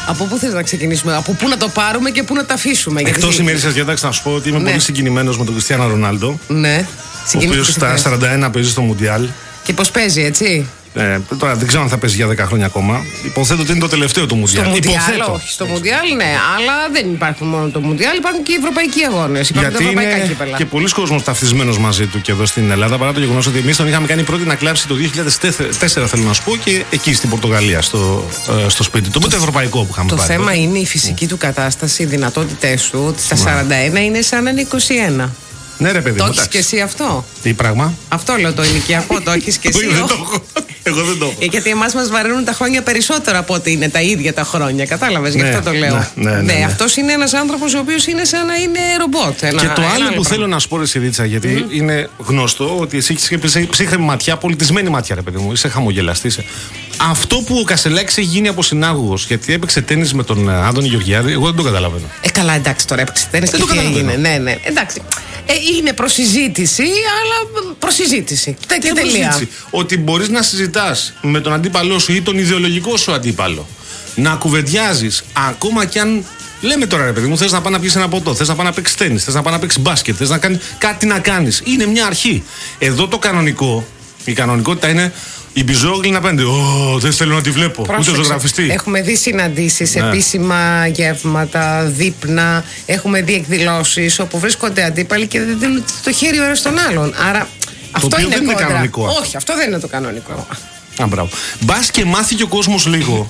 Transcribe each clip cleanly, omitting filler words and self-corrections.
Από πού θες να ξεκινήσουμε, από πού να το πάρουμε και πού να το αφήσουμε? Εκτός ημερήσιας διάταξης, να σου πω ότι είμαι πολύ συγκινημένος με τον Κριστιάνο Ρονάλντο. Ναι. Ο οποίος στα 41 παίζει στο Μουντιάλ. Και πώς παίζει, έτσι? Τώρα δεν ξέρω αν θα παίζει για 10 χρόνια ακόμα. Υποθέτω ότι είναι το τελευταίο του Μουντιάλ. Όχι, στο Μουντιάλ, ναι. Αλλά δεν υπάρχουν μόνο το Μουντιάλ, υπάρχουν και οι ευρωπαϊκοί αγώνες. Γιατί είναι και πολλοί κόσμος ταυτισμένος μαζί του και εδώ στην Ελλάδα. Παρά το γεγονός ότι εμείς τον είχαμε κάνει πρώτη να κλάψει το 2004, θέλω να σου πω, και εκεί στην Πορτογαλία, στο σπίτι του. Το ευρωπαϊκό που είχαμε πάρει. Το θέμα είναι η φυσική του κατάσταση, οι δυνατότητές του, ότι στα 41 είναι σαν να είναι 21. Ναι, ρε παιδί. Το έχεις και εσύ αυτό? Τι πράγμα? Αυτό λέω, το ηλικιακό, το έχεις και εσύ? Εγώ δεν το έχω. Γιατί εμάς μας βαραίνουν τα χρόνια περισσότερο από ότι είναι τα ίδια τα χρόνια. Κατάλαβες, γι' αυτό το λέω. Ναι, αυτός είναι ένας άνθρωπος ο οποίος είναι σαν να είναι ρομπότ. Και το άλλο που θέλω να σου πω, ρε Σιρίτσα, γιατί είναι γνωστό ότι εσύ έχεις ψύχρεμη ματιά, πολιτισμένη ματιά, ρε παιδί μου, είσαι χαμογελαστής. Αυτό που ο Κασελάκης έχει γίνει από συνάγωγος, γιατί έπαιξε τένις με τον Άδωνη Γεωργιάδη, εγώ δεν το καταλαβαίνω. Καλά, εντάξει, τώρα έπαιξε τένις και τι έγινε. Ναι, εντάξει. Είναι προσυζήτηση, αλλά προσυζήτηση. Τελεία. Ότι μπορείς να συζητάς με τον αντίπαλό σου ή τον ιδεολογικό σου αντίπαλο, να κουβεντιάζεις, ακόμα κι αν λέμε τώρα, ρε παιδί μου, θες να πάει να πιεις ένα ποτό, θες να πάει να παίξεις τένις, θες να πάει να παίξεις μπάσκετ, θες να κάνεις κάτι να κάνεις. Είναι μια αρχή. Εδώ το κανονικό, η κανονικότητα είναι η Μπιζόγλη απέναντι. Δεν θέλω να τη βλέπω. Πρόσεξε. Ούτε ζωγραφιστή. Έχουμε δει συναντήσεις, επίσημα γεύματα, δείπνα. Έχουμε δει εκδηλώσεις όπου βρίσκονται αντίπαλοι και δεν δίνουν το χέρι ο ένας στον άλλον. Άρα αυτό είναι δεν είναι κανονικό. Όχι, αυτό δεν είναι το κανονικό. Μπράβο. Μπας και μάθει και ο κόσμος λίγο.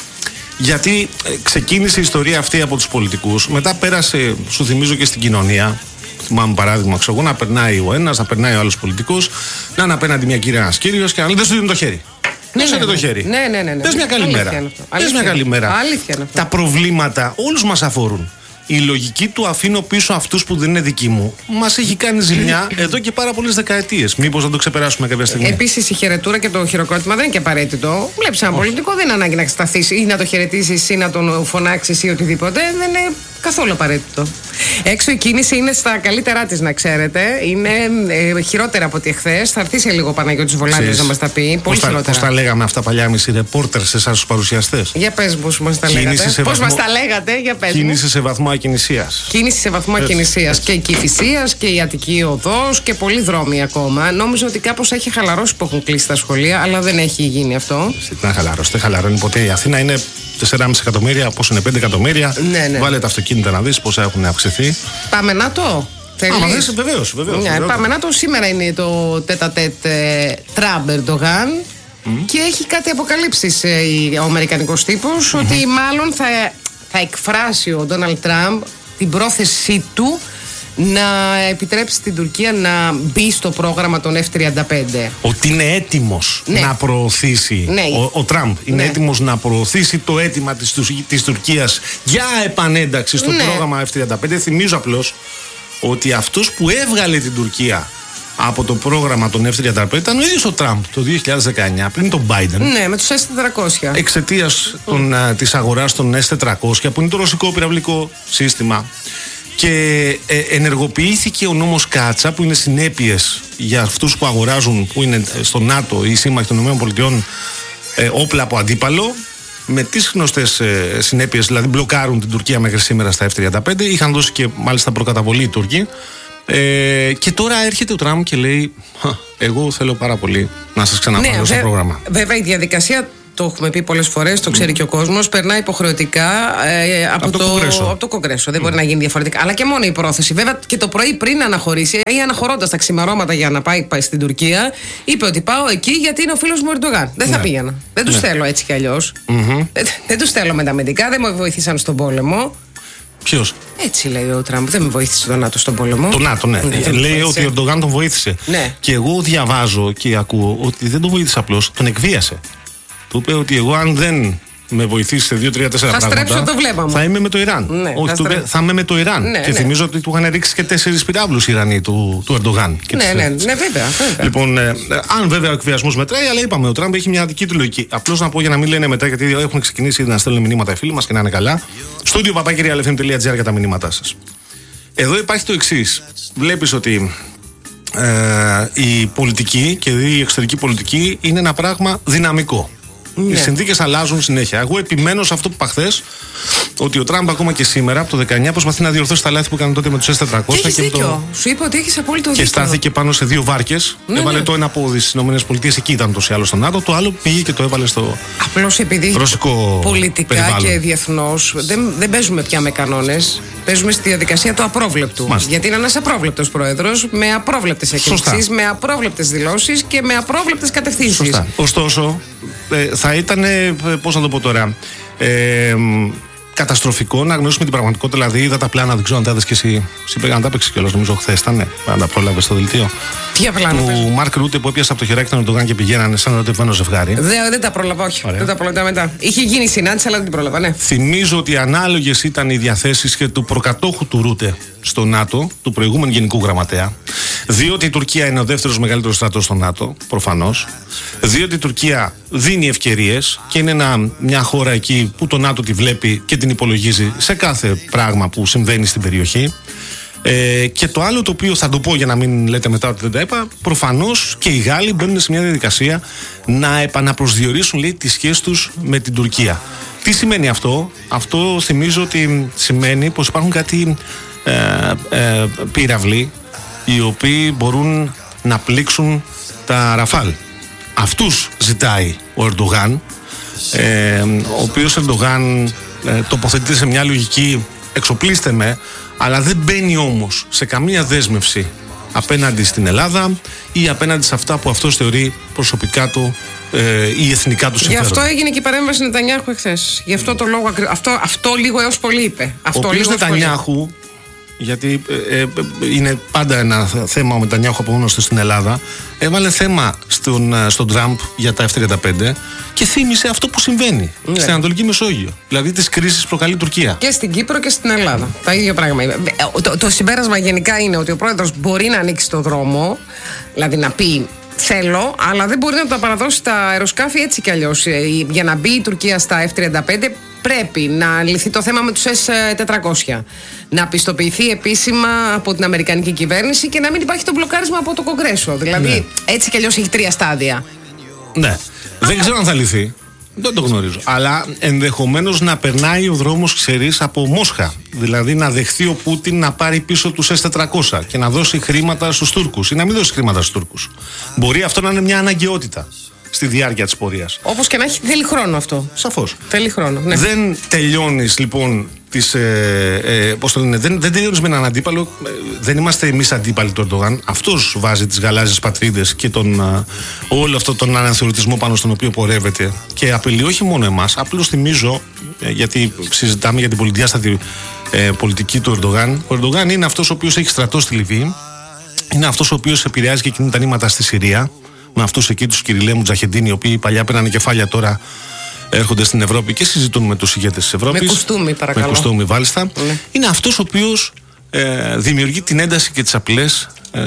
Γιατί ξεκίνησε η ιστορία αυτή από τους πολιτικούς. Μετά πέρασε, σου θυμίζω, και στην κοινωνία. Θυμάμαι παράδειγμα, ξέρω εγώ, να περνάει ο ένας, να περνάει ο άλλος πολιτικός, να είναι απέναντι μια κυρία, ένας κύριος και να λέει δεν σου δίνουν το χέρι. Δώσε το χέρι. Ναι. Πες μια καλή μέρα. Πες μια καλή μέρα. Τα προβλήματα όλους μας αφορούν. Η λογική του αφήνω πίσω αυτούς που δεν είναι δικοί μου μας έχει κάνει ζημιά εδώ και πάρα πολλές δεκαετίες. Μήπως να το ξεπεράσουμε κάποια στιγμή? Επίσης η χαιρετούρα και το χειροκρότημα δεν είναι και απαραίτητο. Βλέπεις έναν πολιτικό, δεν είναι ανάγκη να σταθείς ή να το χαιρετήσεις ή να τον φωνάξεις ή οτιδήποτε. Δεν είναι καθόλου απαραίτητο. Έξω η κίνηση είναι στα καλύτερά της, να ξέρετε. Είναι χειρότερα από ότι εχθές. Θα έρθει σε λίγο ο Παναγιώτης Βολάνης να μας τα πει. Πολύ χειρότερα. Πώς τα λέγαμε αυτά παλιά εμείς οι ρεπόρτερ σε εσάς τους παρουσιαστές? Για πες πώς μας τα λέγατε. Πώς μας τα λέγατε, για πες. Κίνηση σε βαθμό ακινησίας. Κίνηση σε βαθμό ακινησίας. Και η Κηφισίας και η Αττική Οδός και πολλοί δρόμοι ακόμα. Νόμιζα ότι κάπως έχει χαλαρώσει που έχουν κλείσει τα σχολεία, αλλά δεν έχει γίνει αυτό. Τι να χαλαρώσει, δεν χαλαρώνει ποτέ. Η Αθήνα είναι 4,5 εκατομμύρια, πόσο είναι 5 εκατομμύρια. Ναι. Βάλε τα αυτοκίνητα να δεις πόσα έχουν αυξηθεί. Πάμε να το. Βεβαίως. Πάμε να το. Σήμερα είναι το τέτα-τέτ Τραμπ Ερντογάν και έχει κάτι αποκαλύψεις ο αμερικανικός τύπος ότι μάλλον θα εκφράσει ο Ντόναλντ Τραμπ την πρόθεσή του να επιτρέψει την Τουρκία να μπει στο πρόγραμμα των F-35. Ότι είναι έτοιμος να προωθήσει. Ο Τραμπ είναι έτοιμος να προωθήσει το αίτημα της Τουρκίας για επανένταξη στο πρόγραμμα F-35. Θυμίζω απλώς ότι αυτός που έβγαλε την Τουρκία από το πρόγραμμα των F-35 ήταν ο ίδιος ο Τραμπ το 2019, πριν τον Biden. Ναι, με τους S-400. Εξαιτίας της αγοράς των S-400, που είναι το ρωσικό πυραυλικό σύστημα. Και ενεργοποιήθηκε ο νόμος Κάτσα, που είναι συνέπειες για αυτούς που αγοράζουν, που είναι στο ΝΑΤΟ ή σύμμαχοι των ΗΠΑ, όπλα από αντίπαλο. Με τις γνωστές συνέπειες, δηλαδή μπλοκάρουν την Τουρκία μέχρι σήμερα στα F-35. Είχαν δώσει και μάλιστα προκαταβολή οι Τούρκοι. Και τώρα έρχεται ο Τραμπ και λέει: εγώ θέλω πάρα πολύ να σας ξαναβάλω στο πρόγραμμα. Βέβαια η διαδικασία, το έχουμε πει πολλές φορές, το ξέρει και ο κόσμος, περνάει υποχρεωτικά από το Κογκρέσο. Δεν μπορεί να γίνει διαφορετικά. Αλλά και μόνο η πρόθεση. Βέβαια και το πρωί πριν αναχωρήσει ή αναχωρώντας τα ξημερώματα για να πάει στην Τουρκία, είπε ότι πάω εκεί γιατί είναι ο φίλος μου Ερντογάν. Δεν θα πήγαινα. Δεν τους θέλω έτσι κι αλλιώς. Δεν τους θέλω με τα αμυντικά, δεν με βοήθησαν στον πόλεμο. Ποιος? Έτσι λέει ο Τραμπ. Δεν με βοήθησε το ΝΑΤΟ στον πόλεμο. Το ΝΑΤΟ, ναι. Λέει ότι ο Ερντογάν τον βοήθησε. Ναι. Και εγώ διαβάζω και ακούω ότι δεν τον βοήθησε απλώς, τον εκβίασε. Του είπε ότι εγώ, αν δεν με βοηθήσει σε 2-3-4 πράγματα, στρέψω το βλέμμα μου. Θα είμαι με το Ιράν. Ναι, όχι, θα είμαι με το Ιράν. Ναι, και θυμίζω ότι του είχαν ρίξει και 4 πυράβλους οι Ιρανοί του Ερντογάν. Ναι, βέβαια. Λοιπόν, αν βέβαια ο εκβιασμός μετράει, αλλά είπαμε, ο Τραμπ έχει μια δική του λογική. Απλώς να πω για να μην λένε μετά, γιατί έχουν ξεκινήσει ήδη να στέλνουν μηνύματα οι φίλοι μας και να είναι καλά. Studio@realfm.gr για τα μηνύματά σας. Εδώ υπάρχει το εξής. Βλέπεις ότι η πολιτική και η εξωτερική πολιτική είναι ένα πράγμα δυναμικό. Οι συνθήκες αλλάζουν συνέχεια. Εγώ επιμένω σε αυτό που είπα χθες, ότι ο Τραμπ ακόμα και σήμερα, από το 19, προσπαθεί να διορθώσει τα λάθη που έκανε τότε με τους S-400. Έχεις δίκιο. Σου είπα ότι έχεις απόλυτο δίκιο. Και στάθηκε πάνω σε δύο βάρκες. Έβαλε το ένα από τις ΗΠΑ, εκεί ήταν ούτως ή άλλως στο ΝΑΤΟ, το άλλο πήγε και το έβαλε στο απλώς επειδή ρωσικό πολιτικά περιβάλλον. Και διεθνώς δεν παίζουμε πια με κανόνες. Παίζουμε στη διαδικασία του απρόβλεπτου. Μάλιστα. Γιατί είναι ένας απρόβλεπτος πρόεδρος με απρόβλεπτες εκκρίσεις, με απρόβλεπτες δηλώσεις και με απρόβλεπτες κατευθύνσεις. Σωστά. Ωστόσο, θα ήταν, πώς να το πω τώρα, καταστροφικό να γνωρίσουμε την πραγματικότητα. Δηλαδή, είδα τα πλάνα, δεν ξέρω αν τα είδες και εσύ. Πήγα να τα παίξει κιόλας, νομίζω χθες ήταν. Αν τα πρόλαβες στο δελτίο. Ποια πλάνα? Του Μάρκ Ρούτε που έπιασε από το χεράκι τον Ερντογάν και πηγαίνανε σαν ερωτευμένο ζευγάρι. Δεν τα πρόλαβα, όχι. Δεν τα πρόλαβα μετά. Είχε γίνει συνάντηση, αλλά δεν την πρόλαβα, ναι. Θυμίζω ότι ανάλογες ήταν οι διαθέσεις και του προκατόχου του Ρούτε στο ΝΑΤΟ, του προηγούμενου Γενικού Γραμματέα. Διότι η Τουρκία είναι ο δεύτερος μεγαλύτερος στρατός στο ΝΑΤΟ, προφανώς. Διότι η Τουρκία δίνει ευκαιρίες και είναι μια χώρα εκεί που το ΝΑΤΟ τη βλέπει και την υπολογίζει σε κάθε πράγμα που συμβαίνει στην περιοχή. Και το άλλο το οποίο θα το πω για να μην λέτε μετά ότι δεν τα είπα, προφανώς και οι Γάλλοι μπαίνουν σε μια διαδικασία να επαναπροσδιορίσουν, λέει, τις σχέσεις τους με την Τουρκία. Τι σημαίνει αυτό? Αυτό θυμίζω ότι σημαίνει πως υπάρχουν κάτι πύραυλοι οι οποίοι μπορούν να πλήξουν τα Ραφάλ. Αυτούς ζητάει ο Ερντογάν, ο οποίος Ερντογάν τοποθετείται σε μια λογική εξοπλίστε με, αλλά δεν μπαίνει όμως σε καμία δέσμευση απέναντι στην Ελλάδα ή απέναντι σε αυτά που αυτός θεωρεί προσωπικά του ή εθνικά του συμφέροντα. Γι' αυτό έγινε και η παρέμβαση Νετανιάχου εχθές. Γι' αυτό το λόγο, αυτό λίγο έως πολύ είπε. Ο οποίος Νετανιάχου, γιατί είναι πάντα ένα θέμα ο Νετανιάχου από μόνος του στην Ελλάδα, έβαλε θέμα στον Τραμπ για τα F-35 και θύμισε αυτό που συμβαίνει στην Ανατολική Μεσόγειο. Δηλαδή τις κρίσεις που προκαλεί η Τουρκία. Και στην Κύπρο και στην Ελλάδα. Τα ίδια πράγμα. Το συμπέρασμα γενικά είναι ότι ο πρόεδρος μπορεί να ανοίξει το δρόμο, δηλαδή να πει θέλω, αλλά δεν μπορεί να τα παραδώσει τα αεροσκάφη έτσι κι αλλιώς. Για να μπει η Τουρκία στα F-35 πρέπει να λυθεί το θέμα με τους S-400. Να πιστοποιηθεί επίσημα από την Αμερικανική κυβέρνηση και να μην υπάρχει το μπλοκάρισμα από το Κογκρέσο. Δηλαδή έτσι κι αλλιώς έχει 3 στάδια. Ναι. Δεν ξέρω αν θα λυθεί. Δεν το γνωρίζω. Αλλά ενδεχομένως να περνάει ο δρόμος, ξέρεις, από Μόσχα. Δηλαδή να δεχθεί ο Πούτιν να πάρει πίσω τους S-400 και να δώσει χρήματα στους Τούρκους ή να μην δώσει χρήματα στους Τούρκους. Μπορεί αυτό να είναι μια αναγκαιότητα στη διάρκεια της πορείας. Όπως και να έχει, θέλει χρόνο αυτό. Σαφώς. Θέλει χρόνο. Ναι. Δεν τελειώνεις λοιπόν πώς το λένε, δεν τελειώνεις με έναν αντίπαλο. Δεν είμαστε εμείς αντίπαλοι του Ερντογάν. Αυτός βάζει τις γαλάζιες πατρίδες και όλο αυτό τον αναθεωρητισμό πάνω στον οποίο πορεύεται και απειλεί όχι μόνο εμάς. Απλώς θυμίζω, γιατί συζητάμε για την πολυδιάστατη πολιτική του Ερντογάν. Ο Ερντογάν είναι αυτός ο οποίος έχει στρατό στη Λιβύη. Είναι αυτός ο οποίος επηρεάζει και κινεί τα νήματα στη Συρία. Με αυτούς εκεί τους Κυριλέ Μουτζαχεντίνοι, οι οποίοι παλιά πέρανε κεφάλια, τώρα έρχονται στην Ευρώπη και συζητούν με τους ηγέτες της Ευρώπης. Με κουστούμι, παρακαλώ. Με κουστούμι, μάλιστα. Ναι. Είναι αυτός ο οποίος δημιουργεί την ένταση και τις απειλές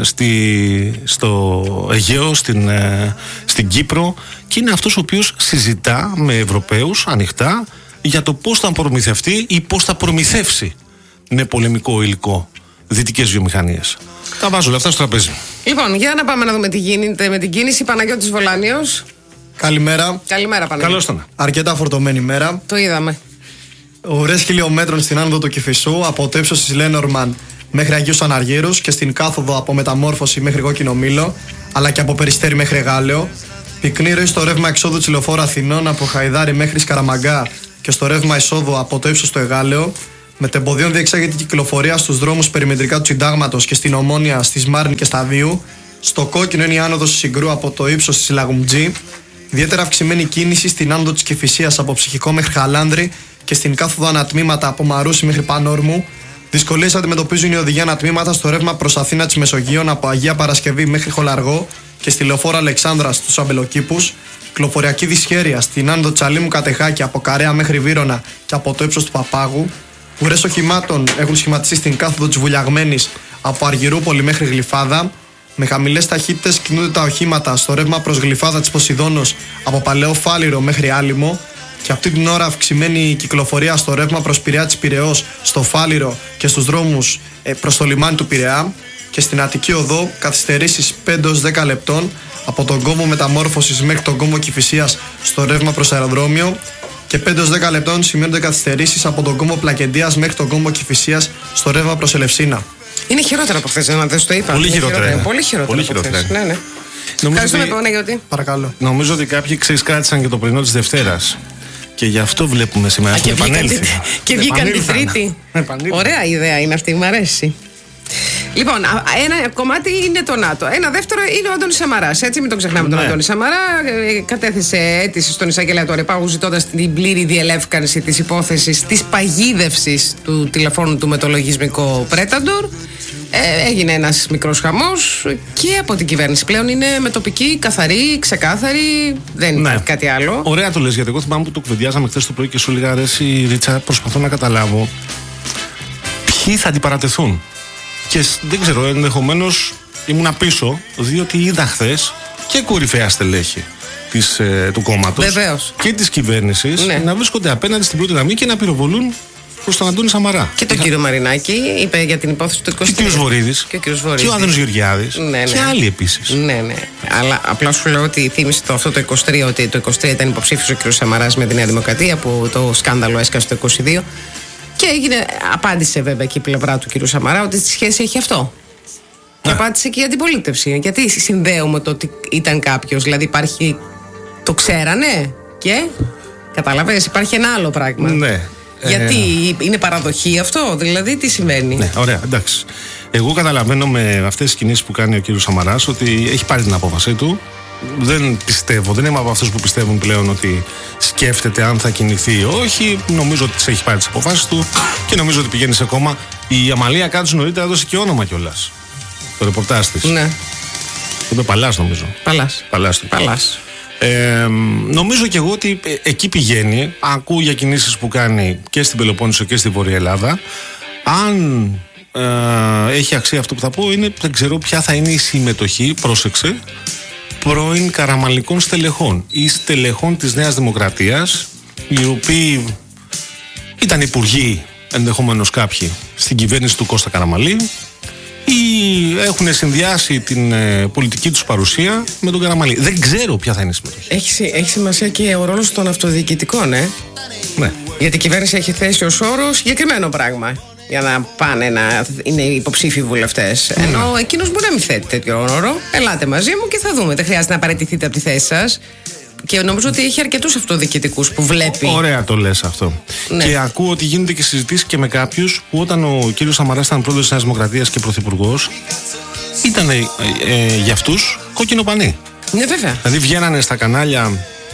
στο Αιγαίο, στην Κύπρο, και είναι αυτός ο οποίος συζητά με Ευρωπαίους ανοιχτά για το πώς θα προμηθευτεί ή πώς θα προμηθεύσει με πολεμικό υλικό δυτικές βιομηχανίες. Τα βάζω όλα αυτά στο τραπέζι. Λοιπόν, για να πάμε να δούμε τι γίνεται με την κίνηση. Παναγιώτης Βολάνιος. Καλημέρα. Καλημέρα, Παναγιώτη. Καλώς τον. Αρκετά φορτωμένη ημέρα. Το είδαμε. Ωρές χιλιόμετρων στην άνοδο του Κηφισού, από το ύψος της Λένορμαν μέχρι Αγίους Αναργύρους και στην κάθοδο από Μεταμόρφωση μέχρι Κόκκινο Μήλο, αλλά και από Περιστέρι μέχρι Γάλεο. Πυκνή ροή στο ρεύμα εξόδου της λεωφόρου Αθηνών από Χαϊδάρι μέχρι Σκαραμαγκά και στο ρεύμα εισόδου από το ύψος του Εγάλεο. Με τεμποδίων διεξάγεται η κυκλοφορία στους δρόμους περιμετρικά του Συντάγματος και στην Ομόνια, στη Σμάρνη και στα Δίου. Στο κόκκινο είναι η άνοδος του Συγκρού από το ύψος της Λαγουμτζή. Ιδιαίτερα αυξημένη κίνηση στην άνοδο της Κηφισίας από Ψυχικό μέχρι Χαλάνδρη και στην κάθοδο ανατμήματα από Μαρούσι μέχρι Πανόρμου. Δυσκολίες αντιμετωπίζουν οι οδηγοί ανατμήματα στο ρεύμα προς Αθήνα της Μεσογείων από Αγία Παρασκευή μέχρι Χολαργό και στη λεωφόρο Αλεξάνδρα στους Αμπελοκήπους. Κυκλοφοριακή δυσχέρεια στην άνοδο Τσαλίμου Κατεχάκη από Καρέα μέχρι Βύρωνα και από το ύψος του Παπάγου. Ουρές οχημάτων έχουν σχηματιστεί στην κάθοδο της Βουλιαγμένης από Αργυρούπολη μέχρι Γλυφάδα. Με χαμηλές ταχύτητες κινούνται τα οχήματα στο ρεύμα προς Γλυφάδα της Ποσειδώνος από Παλαιό Φάληρο μέχρι Άλυμο. Και αυτή την ώρα αυξημένη κυκλοφορία στο ρεύμα προς Πειραιά της Πειραιώς, στο Φάληρο και στους δρόμους προς το λιμάνι του Πειραιά. Και στην Αττική Οδό καθυστερήσεις 5-10 λεπτών από τον κόμβο Μεταμόρφωσης μέχρι τον κόμβο Κηφισίας στο ρεύμα προς αεροδρόμιο και 5-10 λεπτών σημειώνονται καθυστερήσεις από τον κόμβο Πλακεντίας μέχρι τον κόμβο Κηφισίας στο ρεύμα προς Ελευσίνα. Είναι χειρότερα από χθες, να δεν το είπα. Πολύ χειρότερα. Πολύ χειρότερα. Ναι. Ευχαριστούμε, Παναγιώτη. Παρακαλώ. Νομίζω ότι κάποιοι κράτησαν και το πρωινό της Δευτέρας. Και γι' αυτό βλέπουμε σήμερα στην επανέλθει. Και βγήκαν την Τρίτη. Ωραία ιδέα είναι αυτή, μου αρέσει. Λοιπόν, ένα κομμάτι είναι το ΝΑΤΟ. Ένα δεύτερο είναι ο Αντώνης Σαμαράς. Έτσι, μην τον ξεχνάμε τον Αντώνη Σαμαρά. Κατέθεσε αίτηση στον εισαγγελέα του Αρεπάγου ζητώντας την πλήρη διελεύκανση της υπόθεσης της παγίδευσης του τηλεφώνου του με το λογισμικό Predator. Έγινε ένας μικρός χαμός και από την κυβέρνηση πλέον είναι με τοπική, καθαρή, ξεκάθαρη. Δεν υπάρχει κάτι άλλο. Ωραία το λες, γιατί εγώ θυμάμαι που το κουβεντιάζαμε χθες το πρωί και σου έλεγα, αρέσει Ρίτσα, προσπαθώ να καταλάβω ποιοι θα αντιπαρατεθούν. Και δεν ξέρω, ενδεχομένως ήμουν πίσω, διότι είδα χθες και κορυφαία στελέχη του κόμματος και της κυβέρνησης να βρίσκονται απέναντι στην πρώτη γραμμή και να πυροβολούν προς τον Αντώνη Σαμαρά. Και τον κύριο Μαρινάκη είπε για την υπόθεση του 23. Και ο κύριος Βορίδης. Και ο Άδωνης Γεωργιάδης. Και άλλοι επίσης. Ναι. Αλλά απλά σου λέω ότι θύμισε αυτό το 23, ότι το 23 ήταν υποψήφιος ο κύριος Σαμαράς με τη Νέα Δημοκρατία, που το σκάνδαλο έσκασε το 22. Και απάντησε βέβαια και η πλευρά του κύριου Σαμαρά ότι τη σχέση έχει αυτό. Και απάντησε και η αντιπολίτευση. Γιατί συνδέουμε το ότι ήταν κάποιος, δηλαδή υπάρχει. Το ξέρανε και. Κατάλαβες, υπάρχει ένα άλλο πράγμα. Ναι. Γιατί είναι παραδοχή αυτό, δηλαδή τι σημαίνει. Ναι, ωραία, εντάξει. Εγώ καταλαβαίνω με αυτές τις κινήσεις που κάνει ο κύριος Σαμαράς ότι έχει πάρει την απόφασή του. Δεν πιστεύω, δεν είμαι από αυτούς που πιστεύουν πλέον ότι σκέφτεται αν θα κινηθεί ή όχι. Νομίζω ότι τις έχει πάρει τις αποφάσεις του και νομίζω ότι πηγαίνει σε κόμμα. Η Αμαλία Κάτσου νωρίτερα έδωσε και όνομα κιόλας. Το ρεπορτάζ της. Ναι. Το είπε Παλάς, νομίζω. Παλάς. Νομίζω και εγώ ότι εκεί πηγαίνει. Ακούω για κινήσεις που κάνει και στην Πελοπόννησο και στη Βόρεια Ελλάδα. Αν έχει αξία αυτό που θα πω, δεν ξέρω ποια θα είναι η συμμετοχή, πρόσεξε, πρώην καραμαλικών στελεχών ή στελεχών της Νέας Δημοκρατίας, οι οποίοι ήταν υπουργοί, ενδεχομένως κάποιοι, στην κυβέρνηση του Κώστα Καραμαλή, ή έχουν συνδυάσει την πολιτική τους παρουσία με τον Καραμαλή. Δεν ξέρω ποια θα είναι η συμμετοχή. Έχει σημασία και ο ρόλος των αυτοδιοικητικών, Ναι. Γιατί η κυβέρνηση έχει θέσει ως όρο συγκεκριμένο πράγμα για να πάνε να είναι υποψήφιοι βουλευτές. Ενώ εκείνος μπορεί να μην θέτει τέτοιο όρο. Ελάτε μαζί μου και θα δούμε. Δεν χρειάζεται να παραιτηθείτε από τη θέση σας. Και νομίζω ότι έχει αρκετούς αυτοδιοικητικούς που βλέπει. Ωραία το λες αυτό. Ναι. Και ακούω ότι γίνονται και συζητήσεις και με κάποιους που όταν ο κύριος Σαμαράς ήταν πρόεδρος της Νέας Δημοκρατίας και πρωθυπουργός, ήταν για αυτούς κόκκινο πανί. Ναι, βέβαια. Δηλαδή βγαίνανε στα κανάλια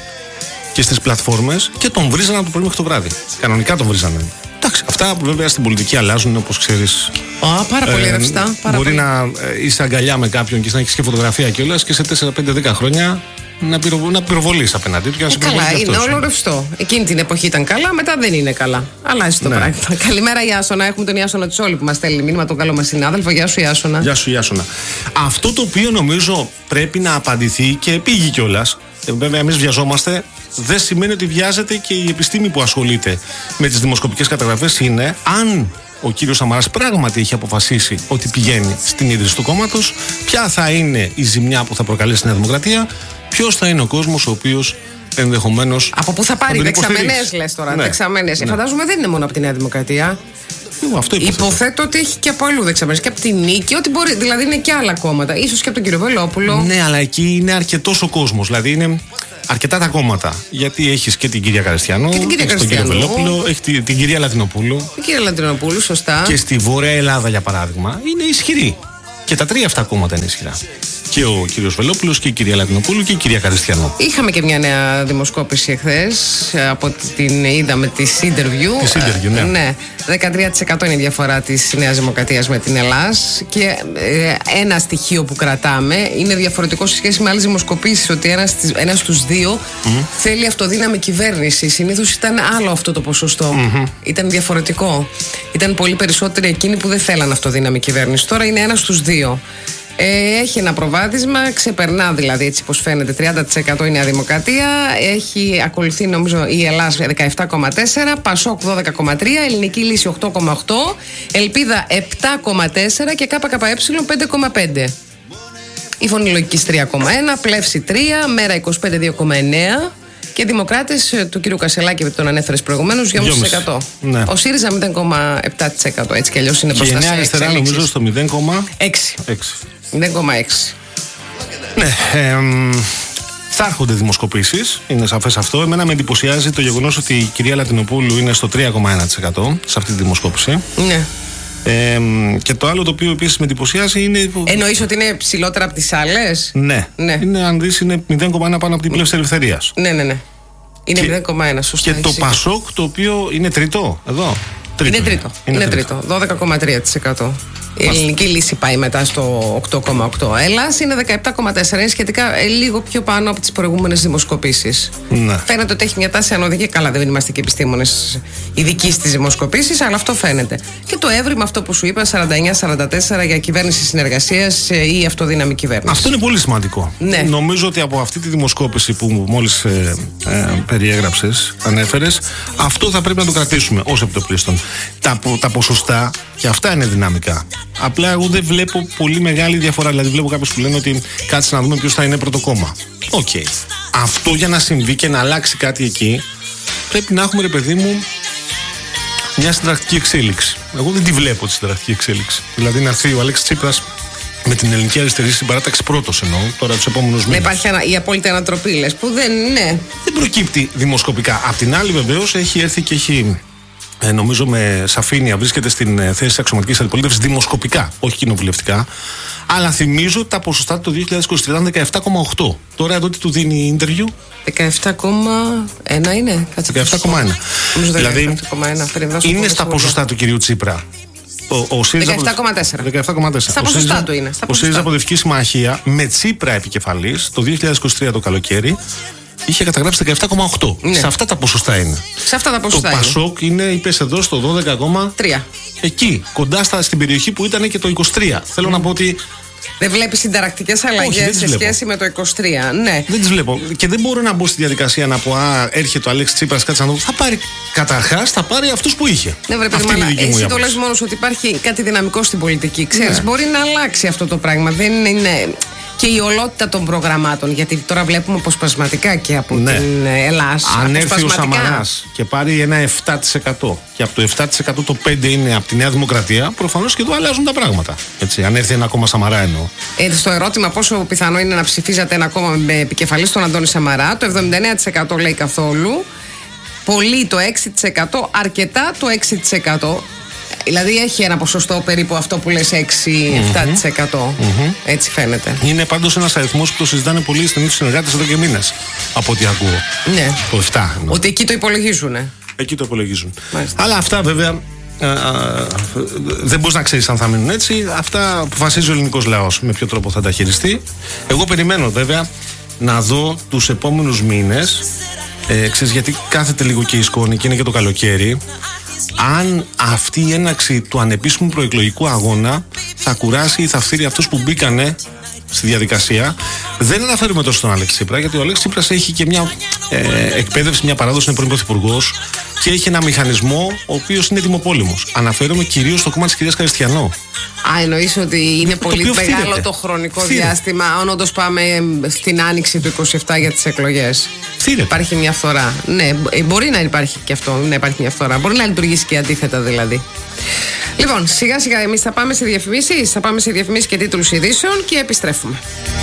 και στις πλατφόρμες και τον βρίζανε από το πρωί μέχρι το βράδυ. Κανονικά τον βρίζανε. Εντάξει, αυτά βέβαια στην πολιτική αλλάζουν, όπως ξέρεις. Πάρα πολύ ρευστά. Μπορεί να είσαι αγκαλιά με κάποιον και να έχεις και φωτογραφία κιόλας και σε 4-5-10 χρόνια να πυροβολείς απέναντί του και να σε καλά, είναι όλο ρευστό. Εκείνη την εποχή ήταν καλά, μετά δεν είναι καλά. Αλλάζει το πράγμα. Καλημέρα, Ιάσονα. Έχουμε τον Ιάσονα Τσόλη που μας στέλνει μήνυμα, τον καλό μας συνάδελφο. Γεια σου, Ιάσονα. Γεια σου, Ιάσονα. Αυτό το οποίο νομίζω πρέπει να απαντηθεί και πήγε κιόλας. Βέβαια, εμείς βιαζόμαστε. Δεν σημαίνει ότι βιάζεται και η επιστήμη που ασχολείται με τις δημοσκοπικές καταγραφές. Είναι αν ο κύριος Σαμαράς πράγματι έχει αποφασίσει ότι πηγαίνει στην ίδρυση του κόμματος, ποια θα είναι η ζημιά που θα προκαλέσει στη Νέα Δημοκρατία, ποιος θα είναι ο κόσμος ο οποίος ενδεχομένως. Από πού θα πάρει δεξαμενές, λες τώρα. Ναι. Δεξαμενές. Ναι. Φαντάζομαι δεν είναι μόνο από τη Νέα Δημοκρατία. Αυτό υποθέτω ότι έχει και από αλλού δεξαμενές. Και από τη Νίκη, ότι μπορεί. Δηλαδή είναι και άλλα κόμματα. Ίσως και από τον κύριο Βελόπουλο. Ναι, αλλά εκεί είναι αρκετός ο κόσμος. Δηλαδή είναι αρκετά τα κόμματα. Γιατί έχεις και την κυρία Καριστιανό, έχεις τον κύριο Βελόπουλο, έχεις την κυρία Λατινοπούλου. Την κυρία Λατινοπούλου, σωστά. Και στη Βόρεια Ελλάδα, για παράδειγμα, είναι ισχυρή. Και τα τρία αυτά κόμματα είναι ισχυρά. Και ο κύριος Βελόπουλος και η κυρία Λατινοπούλου και η κυρία Καριστιανό. Είχαμε και μια νέα δημοσκόπηση εχθές, από την είδαμε τη Interview. Τη Interview, ναι. Ναι. 13% είναι η διαφορά της Νέας Δημοκρατίας με την Ελλάς. Και ένα στοιχείο που κρατάμε είναι διαφορετικό σε σχέση με άλλες δημοσκοπήσεις, ότι ένας στους δύο θέλει αυτοδύναμη κυβέρνηση. Συνήθως ήταν άλλο αυτό το ποσοστό. Ήταν διαφορετικό. Ήταν πολύ περισσότεροι εκείνοι που δεν θέλαν αυτοδύναμη κυβέρνηση. Τώρα είναι ένας στους δύο. Έχει ένα προβάδισμα, ξεπερνά δηλαδή, έτσι πως φαίνεται, 30% η Νέα Δημοκρατία. Ακολουθεί νομίζω η Ελλάς 17,4%, Πασόκ 12,3%, Ελληνική Λύση 8,8%, Ελπίδα 7,4% και ΚΚΕ 5,5%. Η Φωνή Λογικής 3,1, Πλεύση 3, Μέρα 25 2,9 και Δημοκράτες του κ. Κασελάκη, που τον ανέφερες προηγουμένως, 2,5%. Ναι. Ο ΣΥΡΙΖΑ 0,7%. Έτσι κι αλλιώς είναι μπροστά. Και η Νέα Αριστερά νομίζω στο 0,6. 0,6. Ναι, θα έρχονται δημοσκοπήσεις, είναι σαφές αυτό. Εμένα με εντυπωσιάζει το γεγονός ότι η κυρία Λατινοπούλου είναι στο 3,1% σε αυτή τη δημοσκόπηση. Ναι. Και το άλλο το οποίο επίσης με εντυπωσιάζει είναι. Εννοείς ότι είναι ψηλότερα από τις άλλες? Ναι. Είναι, αν δεις, είναι 0,1 πάνω από την Πλεύση Ελευθερίας. Ναι. Είναι 0,1, σωστά. Και το Πασόκ, το οποίο είναι τρίτο εδώ. Είναι τρίτο. 12,3%. Η ελληνική λύση πάει μετά στο 8,8. Ελλάς είναι 17,4. Είναι σχετικά λίγο πιο πάνω από τις προηγούμενες δημοσκοπήσεις. Ναι. Φαίνεται ότι έχει μια τάση ανωδική. Καλά, δεν είμαστε και επιστήμονες ειδικοί στις δημοσκοπήσεις, αλλά αυτό φαίνεται. Και το έβριμα, αυτό που σου είπα, 49-44 για κυβέρνηση συνεργασίας ή αυτοδύναμη κυβέρνηση. Αυτό είναι πολύ σημαντικό. Ναι. Νομίζω ότι από αυτή τη δημοσκόπηση που μόλις περιέγραψες, ανέφερες, αυτό θα πρέπει να το κρατήσουμε ως επιτοπλίστων. Τα ποσοστά και αυτά είναι δυναμικά. Απλά εγώ δεν βλέπω πολύ μεγάλη διαφορά. Δηλαδή, βλέπω κάποιους που λένε ότι κάτσε να δούμε ποιος θα είναι πρώτο κόμμα. Οκ. Αυτό για να συμβεί και να αλλάξει κάτι εκεί, πρέπει να έχουμε, ρε παιδί μου, μια συνταρακτική εξέλιξη. Εγώ δεν τη βλέπω τη συνταρακτική εξέλιξη. Δηλαδή, να έρθει ο Αλέξης Τσίπρας με την ελληνική αριστερή συμπαράταξη πρώτος, εννοώ, τώρα τους επόμενους μήνες. Να υπάρχει η απόλυτη ανατροπή, λες, που δεν προκύπτει δημοσκοπικά. Απ' την άλλη, βεβαίως, έχει έρθει και έχει. Νομίζω με σαφήνεια βρίσκεται στην θέση της αξιωματικής αντιπολίτευσης δημοσκοπικά, όχι κοινοβουλευτικά. Αλλά θυμίζω ότι τα ποσοστά του 2023 ήταν 17,8. Τώρα εδώ τι του δίνει interview? 17,1 είναι. 17,1. Δηλαδή είναι στα ποσοστά του κυρίου Τσίπρα. 17,4. Στα ποσοστά του είναι. Ο ΣΥΡΙΖΑ Προοδευτική Συμμαχία με Τσίπρα επικεφαλής το 2023 το καλοκαίρι είχε καταγράψει 17,8. Ναι. Σε αυτά τα ποσοστά είναι. Σε αυτά τα ποσοστά το Πασόκ είναι, είπες εδώ, στο 12,3. Εκεί, κοντά στην περιοχή που ήταν και το 23. Θέλω να πω ότι. Δεν βλέπεις συνταρακτικές αλλαγές σε σχέση με το 23. Ναι. Δεν τις βλέπω. Και δεν μπορώ να μπω στη διαδικασία να πω έρχεται ο Αλέξης Τσίπρας, κάτσε να δω. Θα πάρει καταρχάς, θα πάρει αυτούς που είχε. Ναι, βρε παιδί μου, εσύ το λες μόνος ότι υπάρχει κάτι δυναμικό στην πολιτική. Ξέρεις, ναι. Μπορεί να αλλάξει αυτό το πράγμα. Δεν είναι. Και η ολότητα των προγραμμάτων. Γιατί τώρα βλέπουμε αποσπασματικά και από την Ελλάδα. Αν έρθει ο Σαμαράς και πάρει ένα 7% και από το 7% το 5% είναι από τη Νέα Δημοκρατία, προφανώς και εδώ αλλάζουν τα πράγματα. Έτσι, αν έρθει ένα κόμμα Σαμαρά εννοώ. Στο ερώτημα πόσο πιθανό είναι να ψηφίζατε ένα κόμμα με επικεφαλή τον Αντώνη Σαμαρά, το 79% λέει καθόλου. Πολύ το 6%, αρκετά το 6%. Δηλαδή έχει ένα ποσοστό περίπου αυτό που λες 6-7%. Έτσι φαίνεται. Είναι πάντως ένας αριθμός που το συζητάνε πολλοί στενοί τους συνεργάτες εδώ και μήνες. Από ό,τι ακούω. Ναι. Το 7. Ότι εκεί το υπολογίζουν. Εκεί το υπολογίζουν. Αλλά αυτά βέβαια δεν μπορείς να ξέρεις αν θα μείνουν έτσι. Αυτά αποφασίζει ο ελληνικός λαός με ποιο τρόπο θα τα χειριστεί. Εγώ περιμένω βέβαια να δω τους επόμενους μήνες. Ξέρεις, γιατί κάθεται λίγο και η σκόνη και είναι και το καλοκαίρι. Αν αυτή η έναρξη του ανεπίσημου προεκλογικού αγώνα θα κουράσει ή θα φθείρει αυτούς που μπήκανε στη διαδικασία. Δεν αναφέρουμε τόσο στον Αλέξη Τσίπρα, γιατί ο Αλέξης Τσίπρας έχει και μια εκπαίδευση, μια παράδοση, είναι πρώην πρωθυπουργός και έχει ένα μηχανισμό ο οποίος είναι δημοπόλεμος. Αναφέρομαι κυρίως στο κόμμα της κυρίας Καριστιανό. Εννοείς ότι είναι πολύ μεγάλο το χρονικό διάστημα, αν όντως πάμε στην άνοιξη του 27 για τις εκλογές. Υπάρχει μια φθορά. Ναι, μπορεί να υπάρχει και αυτό, να υπάρχει μια φθορά. Μπορεί να λειτουργήσει και αντίθετα δηλαδή. Λοιπόν, σιγά σιγά εμείς θα πάμε σε διαφημίσεις και τίτλους ειδήσεων και επιστρέφουμε.